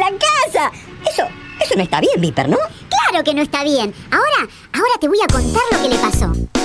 la casa. Eso no está bien, Viper, ¿no? Claro que no está bien. Ahora te voy a contar lo que le pasó.